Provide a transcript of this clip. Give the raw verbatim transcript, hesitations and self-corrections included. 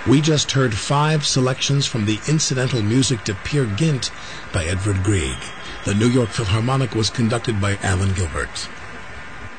We just heard five selections from the incidental music to Peer Gynt by Edvard Grieg. The New York Philharmonic was conducted by Alan Gilbert.